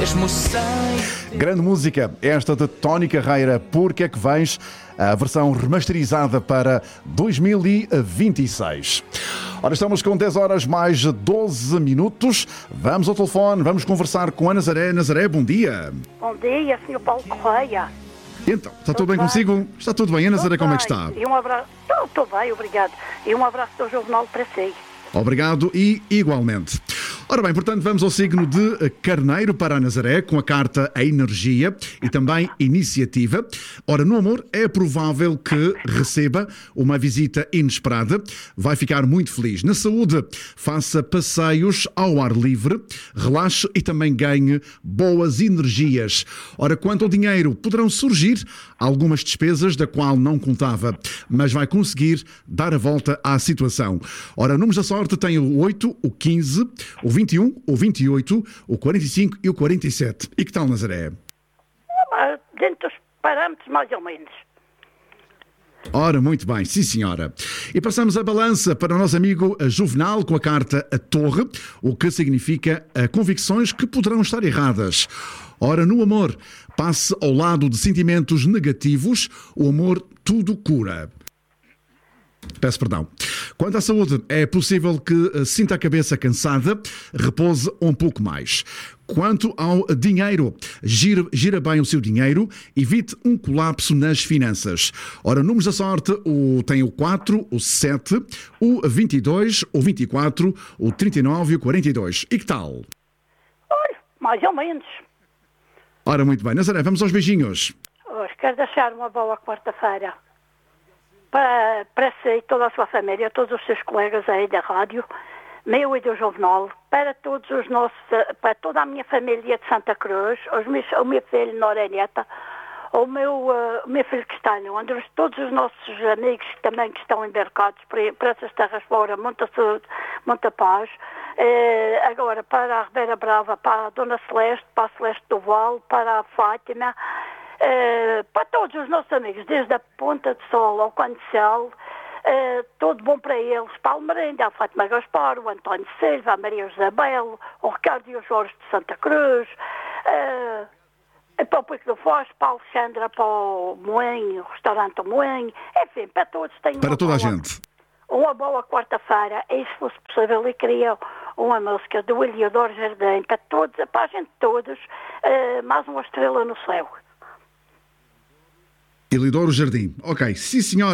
mesmo sem. Grande música, esta de Tony Carreira, Porque é que Vens, a versão remasterizada para 2026. Ora, estamos com 10 horas mais 12 minutos. Vamos ao telefone, vamos conversar com a Nazaré. Nazaré, bom dia. Bom dia, Sr. Paulo Correia. Então, está tudo bem consigo? Está tudo bem? A Nazaré, como é que está? E um abraço. Estou bem, obrigado. E um abraço do Jornal para si. Obrigado e igualmente. Ora bem, portanto, vamos ao signo de Carneiro para a Nazaré, com a carta A Energia e também Iniciativa. Ora, no amor, é provável que receba uma visita inesperada. Vai ficar muito feliz. Na saúde, faça passeios ao ar livre, relaxe e também ganhe boas energias. Ora, quanto ao dinheiro, poderão surgir algumas despesas da qual não contava, mas vai conseguir dar a volta à situação. Ora, números da sorte tem o 8, o 15, o 21, o 28, o 45 e o 47. E que tal, Nazaré? Dentro dos parâmetros, mais ou menos. Ora, muito bem, sim senhora. E passamos a balança para o nosso amigo Juvenal com a carta A Torre, o que significa convicções que poderão estar erradas. Ora, no amor, passe ao lado de sentimentos negativos, o amor tudo cura. Peço perdão. Quanto à saúde, é possível que sinta a cabeça cansada, repouse um pouco mais. Quanto ao dinheiro, gira bem o seu dinheiro, evite um colapso nas finanças. Ora, números da sorte, tem o 4, o 7, o 22, o 24, o 39 e o 42. E que tal? Olha, mais ou menos. Ora, muito bem. Nazaré, vamos aos beijinhos. Hoje quero deixar uma boa quarta-feira para si e toda a sua família, todos os seus colegas aí da rádio, meu e do Jornal, para todos os nossos, para toda a minha família de Santa Cruz, o meu filho Noreneta, o meu filho que está em Londres, todos os nossos amigos também que estão embarcados para essas terras fora, muita saúde, muita paz. Agora para a Ribeira Brava, para a Dona Celeste, para a Celeste do Val, para a Fátima, para todos os nossos amigos, desde a Ponta de Sol ao Cancel, tudo bom para eles, para a Almerenda, a Fátima Gaspar, o António Silva, a Maria Isabel, o Ricardo e o Jorge de Santa Cruz, para o Pico do Foz, para a Alexandra, para o Moinho, o restaurante Moinho, enfim, para todos. Para toda a gente. Uma boa quarta-feira, e se fosse possível, eu queria uma música do Eliodoro Jardim, para todos, para a gente todos, mais uma estrela no céu. Eliodoro Jardim. Ok, sim senhora.